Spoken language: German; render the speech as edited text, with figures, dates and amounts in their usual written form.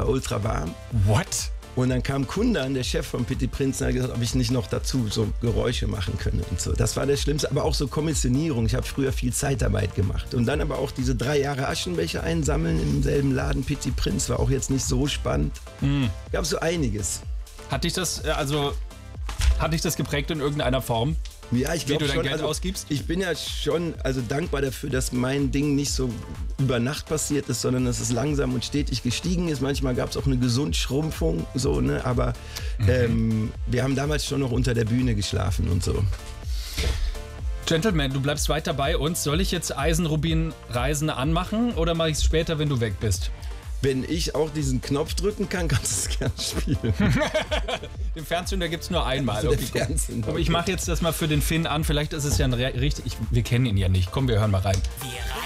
ultra warm. What? Und dann kam Kundan, der Chef von Petit Prince, und hat gesagt, ob ich nicht noch dazu so Geräusche machen könne und so. Das war das Schlimmste, aber auch so Kommissionierung. Ich habe früher viel Zeitarbeit gemacht. Und dann aber auch diese 3 Jahre Aschenbecher einsammeln im selben Laden. Petit Prince war auch jetzt nicht so spannend. Gab so einiges. Hat dich das geprägt in irgendeiner Form? Ja, ich glaube Wie du dein schon. Geld Also, ausgibst? ich bin ja schon dankbar dafür, dass mein Ding nicht so über Nacht passiert ist, sondern dass es langsam und stetig gestiegen ist. Manchmal gab es auch eine Gesundschrumpfung, so, ne? Aber wir haben damals schon noch unter der Bühne geschlafen und so. Gentleman, du bleibst weiter bei uns. Soll ich jetzt Eisenrubin Reisen anmachen oder mache ich es später, wenn du weg bist? Wenn ich auch diesen Knopf drücken kann, kannst du es gerne spielen. Den Fernzünder gibt es nur einmal. Also Okay, der Fernzünder, aber ich mache jetzt das mal für den Finn an. Vielleicht ist es ja ein richtig... wir kennen ihn ja nicht. Komm, wir hören mal rein.